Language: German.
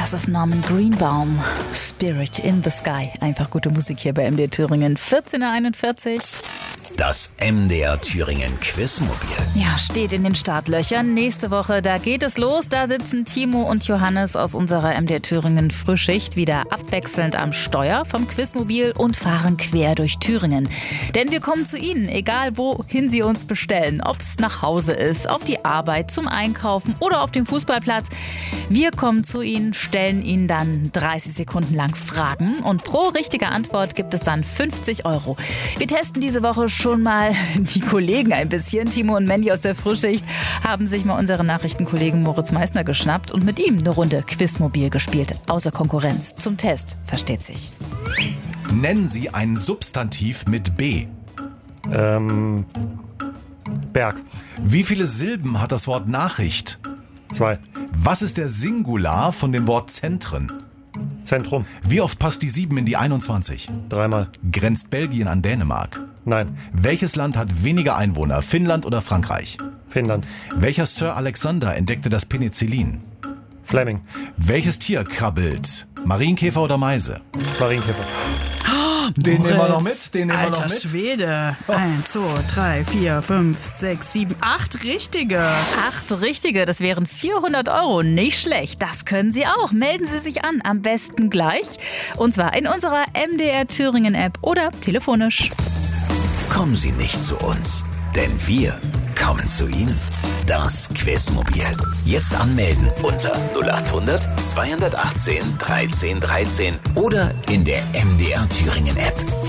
Das ist Norman Greenbaum. Spirit in the Sky. Einfach gute Musik hier bei MDR Thüringen. 14:41 Uhr. Das MDR Thüringen Quizmobil. Ja, steht in den Startlöchern. Nächste Woche, da geht es los. Da sitzen Timo und Johannes aus unserer MDR Thüringen Frühschicht wieder abwechselnd am Steuer vom Quizmobil und fahren quer durch Thüringen. Denn wir kommen zu Ihnen, egal wohin Sie uns bestellen. Ob es nach Hause ist, auf die Arbeit, zum Einkaufen oder auf dem Fußballplatz. Wir kommen zu Ihnen, stellen Ihnen dann 30 Sekunden lang Fragen. Und pro richtige Antwort gibt es dann 50 €. Wir testen diese Woche schon mal die Kollegen ein bisschen. Timo und Mandy aus der Frühschicht haben sich mal unseren Nachrichtenkollegen Moritz Meissner geschnappt und mit ihm eine Runde Quizmobil gespielt. Außer Konkurrenz. Zum Test, versteht sich. Nennen Sie ein Substantiv mit B. Berg. Wie viele Silben hat das Wort Nachricht? 2. Was ist der Singular von dem Wort Zentren? Zentrum. Wie oft passt die 7 in die 21? 3-mal. Grenzt Belgien an Dänemark? Nein. Welches Land hat weniger Einwohner, Finnland oder Frankreich? Finnland. Welcher Sir Alexander entdeckte das Penicillin? Fleming. Welches Tier krabbelt? Marienkäfer oder Meise? Marienkäfer. Den nehmen wir noch mit, den nehmen wir Alter noch mit. Schwede. 1, 2, 3, 4, 5, 6, 7, 8 richtige. 8 richtige, das wären 400 €. Nicht schlecht, das können Sie auch. Melden Sie sich an, am besten gleich. Und zwar in unserer MDR Thüringen App oder telefonisch. Kommen Sie nicht zu uns, denn wir kommen zu Ihnen. Das Quizmobil. Jetzt anmelden unter 0800 218 13 13 oder in der MDR Thüringen App.